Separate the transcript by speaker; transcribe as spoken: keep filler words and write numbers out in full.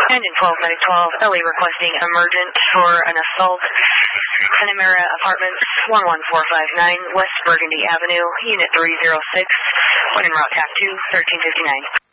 Speaker 1: Engine twelve, Medic twelve, L A requesting emergent for an assault. Panamera Apartments, one one four five nine, West Burgundy Avenue, Unit three zero six, when en route, T A C two, thirteen fifty-nine.